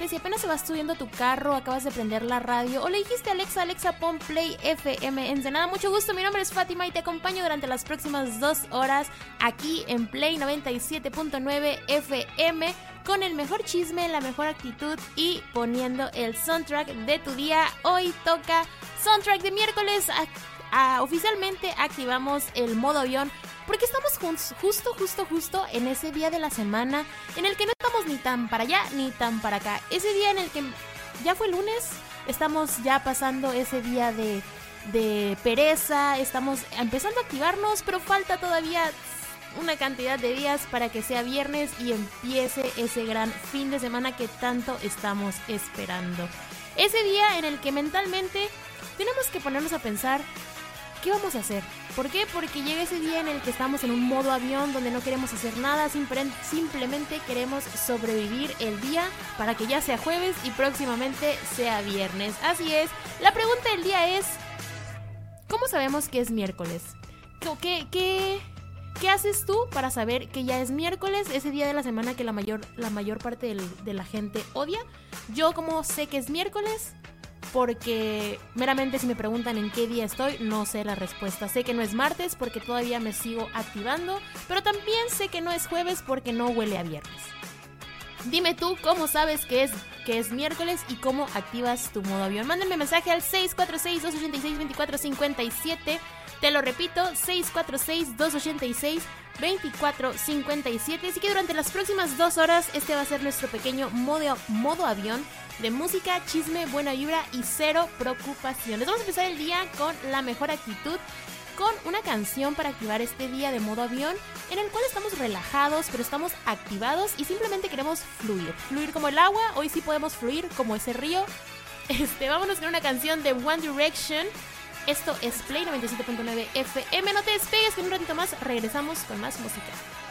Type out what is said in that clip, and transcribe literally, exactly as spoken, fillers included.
importante, si apenas se va subiendo a tu carro, acabas de prender la radio o le dijiste a Alexa, Alexa, pon Play F M Ensenada. Mucho gusto, mi nombre es Fátima y te acompaño durante las próximas dos horas aquí en Play noventa y siete punto nueve F M con el mejor chisme, la mejor actitud y poniendo el soundtrack de tu día. Hoy toca soundtrack de miércoles. A, a, oficialmente activamos el modo avión porque estamos justo, justo, justo, justo en ese día de la semana en el que no estamos ni tan para allá ni tan para acá. Ese día en el que ya fue lunes, estamos ya pasando ese día de, de pereza, estamos empezando a activarnos, pero falta todavía una cantidad de días para que sea viernes y empiece ese gran fin de semana que tanto estamos esperando. Ese día en el que mentalmente tenemos que ponernos a pensar ¿qué vamos a hacer? ¿Por qué? Porque llega ese día en el que estamos en un modo avión donde no queremos hacer nada, simplemente queremos sobrevivir el día para que ya sea jueves y próximamente sea viernes. Así es, la pregunta del día es ¿cómo sabemos que es miércoles? ¿Qué, qué, qué haces tú para saber que ya es miércoles, ese día de la semana que la mayor, la mayor parte del, de la gente odia? Yo, ¿cómo sé que es miércoles? Porque meramente si me preguntan en qué día estoy, no sé la respuesta. Sé que no es martes porque todavía me sigo activando, pero también sé que no es jueves porque no huele a viernes. Dime tú cómo sabes que es, que es miércoles y cómo activas tu modo avión. Mándenme mensaje al seis cuatro seis, dos ocho seis, dos cuatro cinco siete. Te lo repito, seis cuatro seis, dos ocho seis, dos cuatro cinco siete. Así que durante las próximas dos horas este va a ser nuestro pequeño modo, modo avión de música, chisme, buena vibra y cero preocupaciones. Vamos a empezar el día con la mejor actitud, con una canción para activar este día de modo avión en el cual estamos relajados, pero estamos activados y simplemente queremos fluir. Fluir como el agua, hoy sí podemos fluir como ese río. Este, vámonos con una canción de One Direction. Esto es Play noventa y siete punto nueve F M. No te despegues, que en un ratito más regresamos con más música.